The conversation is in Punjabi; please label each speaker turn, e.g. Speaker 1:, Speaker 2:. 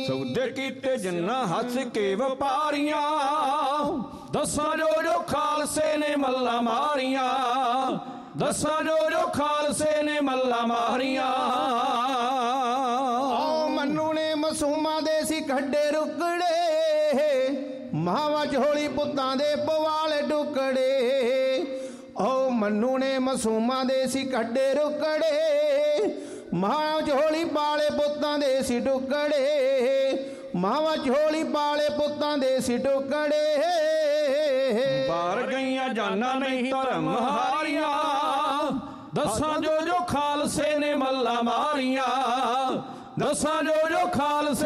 Speaker 1: ਸੌਦੇ ਕੀਤੇ ਜਿੰਨਾ ਹੱਸ ਕੇ ਵਪਾਰੀਆਂ, ਦਸਾਂ ਜੋ ਖਾਲਸੇ ਨੇ ਮੱਲਾਂ ਮਾਰੀਆਂ, ਦਸਾਂ ਜੋ ਖਾਲਸੇ ਨੇ ਮੱਲਾਂ ਮਾਰੀਆਂ।
Speaker 2: ਮੰਨੂ ਨੇ ਮਾਸੂਮਾਂ ਦੇ ਸੀ ਖੱਡੇ ਰੁਕੜੇ, ਮਾਵਾਂ ਝੋਲੀ ਪੁੱਤਾਂ ਦੇ ਪਵਾਲੇ ਟੁਕੜੇ। ਓ ਮੰਨੂ ਨੇ ਮਾਸੂਮਾਂ ਦੇ ਸੀ ਖੱਡੇ ਰੁਕੜੇ, ਮਾਂ ਝੋਲੀ ਪਾਲੇ ਪੁੱਤਾਂ ਦੇ ਸੀ ਟੁਕੜੇ, ਮਾਵਾਂ ਝੋਲੀ ਪਾਲੇ ਪੁੱਤਾਂ ਦੇ ਸੀ ਟੁਕੜੇ।
Speaker 1: ਬਾਹਰ ਗਈਆਂ ਜਾਨਾਂ ਨਹੀਂ ਧਰਮ ਹਾਰੀਆਂ, ਦਸਾਂ ਜੋ ਖਾਲਸੇ ਨੇ ਮੱਲਾਂ ਮਾਰੀਆਂ, ਦਸਾਂ ਜੋ ਖਾਲਸੇ